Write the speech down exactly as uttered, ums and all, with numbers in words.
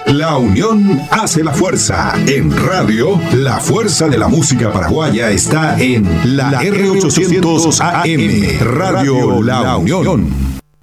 La unión hace la fuerza. En radio, la fuerza de la música paraguaya está en la R ochocientos A M, Radio La Unión.